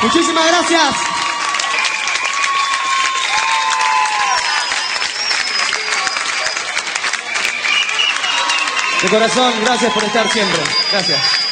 Muchísimas gracias. De corazón, gracias por estar siempre. Gracias.